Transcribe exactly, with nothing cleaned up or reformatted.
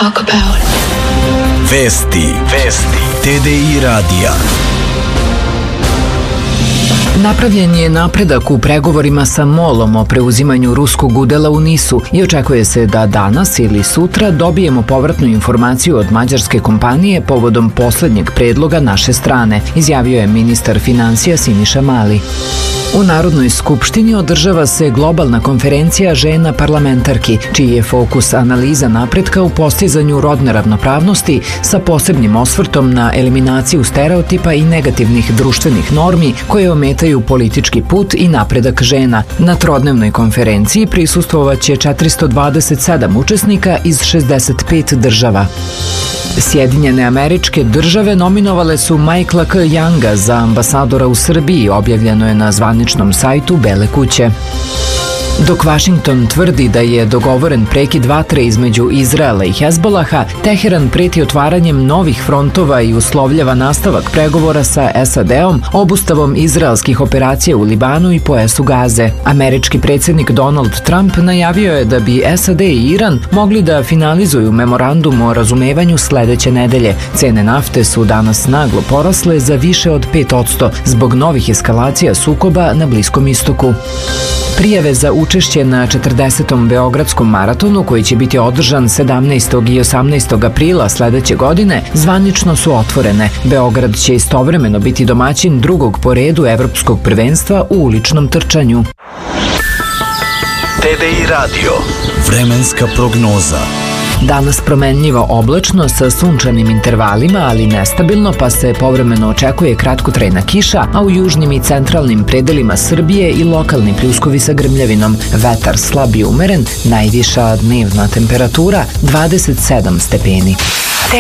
talk about. Vesti, vesti, T D I radija. Napravljen je napredak u pregovorima sa MOL-om o preuzimanju ruskog udela u NIS-u i očekuje se da danas ili sutra dobijemo povratnu informaciju od mađarske kompanije povodom poslednjeg predloga naše strane, izjavio je ministar finansija Siniša Mali. U Narodnoj skupštini održava se globalna konferencija žena parlamentarki, čiji je fokus analiza napretka u postizanju rodne ravnopravnosti sa posebnim osvrtom na eliminaciju stereotipa i negativnih društvenih normi koje ometaju politički put i napredak žena. Na trodnevnoj konferenciji prisustvovaće četiristo dvadeset sedam učesnika iz šezdeset pet država. Sjedinjene Američke Države nominovale su Michaela K. Younga za ambasadora u Srbiji, objavljeno je na zvaničnom sajtu Bele kuće. Dok Vašington tvrdi da je dogovoren prekid vatre između Izraela i Hezbolaha, Teheran preti otvaranjem novih frontova i uslovljava nastavak pregovora sa S A D-om, obustavom izraelskih operacija u Libanu i pojasu Gaze. Američki predsjednik Donald Trump najavio je da bi S A D i Iran mogli da finalizuju memorandum o razumevanju sledeće nedelje. Cene nafte su danas naglo porasle za više od pet posto zbog novih eskalacija sukoba na Bliskom istoku. Prijave za učešće na četrdesetom Beogradskom maratonu, koji će biti održan sedamnaestog i osamnaestog aprila sledeće godine, zvanično su otvorene. Beograd će istovremeno biti domaćin drugog po redu evropskog prvenstva u uličnom trčanju. T D I radio. Vremenska prognoza. Danas promenljivo oblačno sa sunčanim intervalima, ali nestabilno, pa se povremeno očekuje kratkotrajna kiša, a u južnim i centralnim predelima Srbije i lokalni pljuskovi sa grmljavinom. Vetar slab i umeren, najviša dnevna temperatura dvadeset sedam stepeni.